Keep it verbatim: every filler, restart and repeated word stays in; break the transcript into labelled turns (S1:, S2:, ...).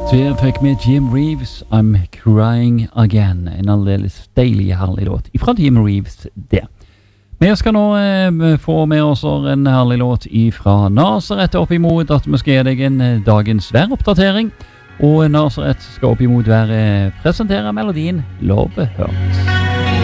S1: Der fikk vi Jim Reeves, I'm Crying Again. En aldeles deilig, herlig låt fra Jim Reeves der. Vi skal nå eh, få med oss en herlig låt fra Nazaret opp imot at vi skal gi deg en eh, dagens væroppdatering. Og Nazaret skal opp imot være presentere melodien Love Hurts.